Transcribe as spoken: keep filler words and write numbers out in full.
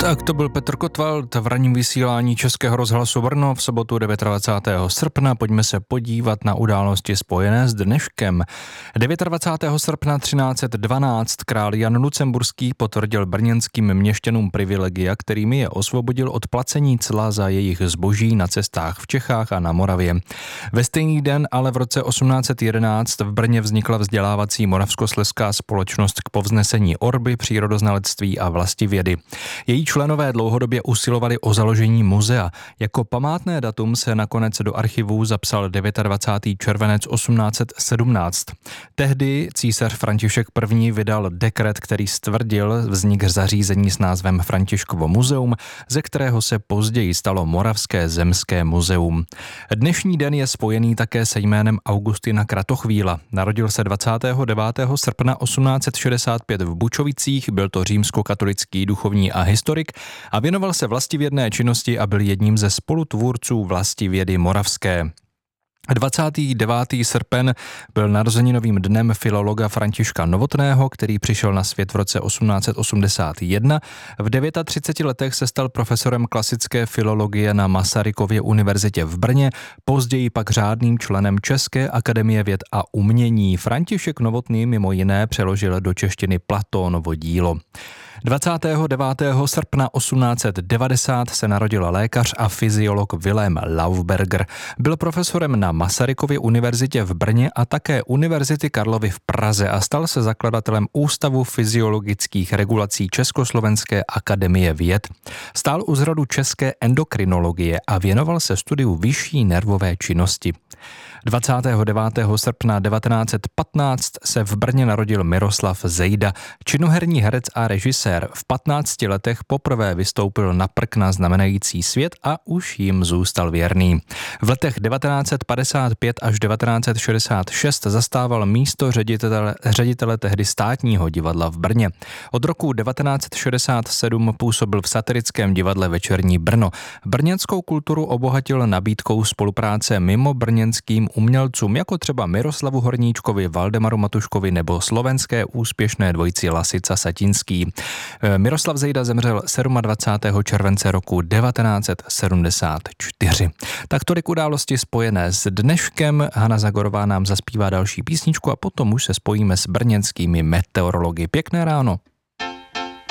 Tak to byl Petr Kotwald v ranním vysílání Českého rozhlasu Brno v sobotu dvacátého devátého srpna. Pojďme se podívat na události spojené s dneškem. dvacátého devátého srpna třináct set dvanáct král Jan Lucemburský potvrdil brněnským měšťanům privilegia, kterými je osvobodil od placení cla za jejich zboží na cestách v Čechách a na Moravě. Ve stejný den ale v roce osmnáct set jedenáct v Brně vznikla vzdělávací Moravskoslezská společnost k povznesení orby, přírodoznalectví a vlastivědy. Její členové dlouhodobě usilovali o založení muzea. Jako památné datum se nakonec do archivů zapsal dvacátého devátého červenec osmnáct set sedmnáct. Tehdy císař František I. vydal dekret, který stvrdil vznik zařízení s názvem Františkovo muzeum, ze kterého se později stalo Moravské zemské muzeum. Dnešní den je spojený také se jménem Augustina Kratochvíla. Narodil se dvacátého devátého srpna osmnáct set šedesát pět v Bučovicích, byl to římskokatolický duchovní a historik a věnoval se vlastivědné činnosti a byl jedním ze spolutvůrců vlastivědy moravské. dvacátého devátého srpen byl narozeninovým dnem filologa Františka Novotného, který přišel na svět v roce osmnáct set osmdesát jedna. V třiceti devíti letech se stal profesorem klasické filologie na Masarykově univerzitě v Brně, později pak řádným členem České akademie věd a umění. František Novotný mimo jiné přeložil do češtiny Platónovo dílo. dvacátého devátého srpna osmnáct set devadesát se narodil lékař a fyziolog Wilhelm Laufberger. Byl profesorem na Masarykově univerzitě v Brně a také Univerzity Karlovy v Praze a stal se zakladatelem Ústavu fyziologických regulací Československé akademie věd. Stál u zrodu české endokrinologie a věnoval se studiu vyšší nervové činnosti. dvacátého devátého srpna devatenáct set patnáct se v Brně narodil Miroslav Zejda, činoherní herec a režisér. V patnácti letech poprvé vystoupil na prkna znamenající svět a už jim zůstal věrný. V letech devatenáct set padesát pět až devatenáct set šedesát šest zastával místo ředitele, ředitele tehdy Státního divadla v Brně. Od roku devatenáct set šedesát sedm působil v satirickém divadle Večerní Brno. Brněnskou kulturu obohatil nabídkou spolupráce mimo brněnským umělcům, jako třeba Miroslavu Horníčkovi, Valdemaru Matuškovi nebo slovenské úspěšné dvojici Lasica Satinský. Miroslav Zejda zemřel dvacátého sedmého července roku devatenáct set sedmdesát čtyři. Tak tolik události spojené s dneškem. Hana Zagorová nám zaspívá další písničku a potom už se spojíme s brněnskými meteorology. Pěkné ráno.